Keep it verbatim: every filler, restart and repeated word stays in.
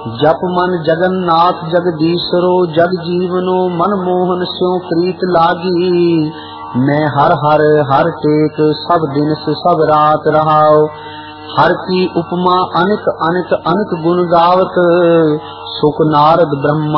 जप मन जगन्नाथ जगदीशरो जग जीवनो मन मोहन स्यों प्रीत लागी। मैं हर हर हर टेक सब दिन से सब रात रहाओ। हर की उपमा अनिक अनिक अनिक गुण गावत सुख नारद ब्रह्मा